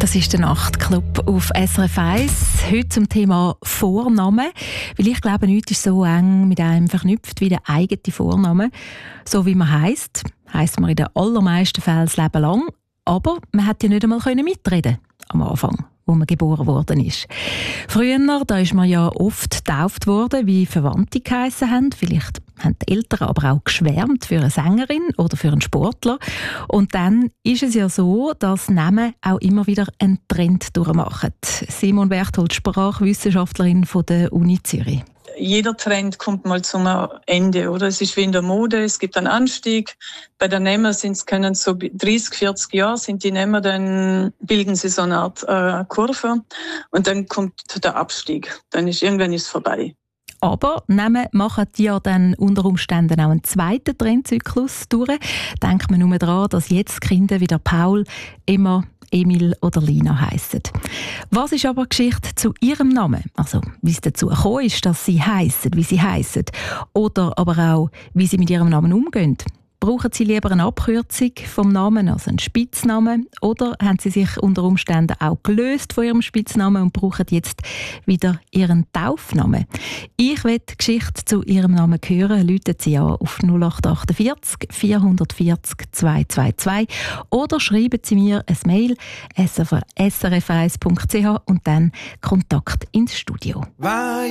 Das ist der Nachtclub auf SRF 1. Heute zum Thema Vornamen. Weil ich glaube, nichts ist so eng mit einem verknüpft wie der eigene Vorname. So wie man heisst man in den allermeisten Fällen das Leben lang. Aber man hätte ja nicht einmal mitreden am Anfang, wo man geboren worden ist. Früher, da ist man ja oft getauft worden, wie Verwandte geheissen haben. Vielleicht haben die Eltern aber auch geschwärmt für eine Sängerin oder für einen Sportler. Und dann ist es ja so, dass Namen auch immer wieder einen Trend durchmachen. Simon Berthold, Sprachwissenschaftlerin von der Uni Zürich. Jeder Trend kommt mal zum Ende, oder? Es ist wie in der Mode, es gibt einen Anstieg. Bei den Namen können so 30, 40 Jahre sind die Namen, dann bilden sie so eine Art Kurve und dann kommt der Abstieg. Dann irgendwann ist es vorbei. Aber Namen machen ja dann unter Umständen auch einen zweiten Trendzyklus durch. Denkt man nur daran, dass jetzt Kinder wie der Paul immer Emil oder Lina heissen. Was ist aber die Geschichte zu ihrem Namen? Also, wie es dazu gekommen ist, dass sie heissen, wie sie heissen. Oder aber auch, wie sie mit ihrem Namen umgehen. Brauchen Sie lieber eine Abkürzung vom Namen, also einen Spitznamen? Oder haben Sie sich unter Umständen auch gelöst von Ihrem Spitznamen und brauchen jetzt wieder Ihren Taufnamen? Ich will die Geschichte zu Ihrem Namen hören. Rufen Sie an auf 0848 440 222 oder schreiben Sie mir ein Mail srf1.ch und dann Kontakt ins Studio.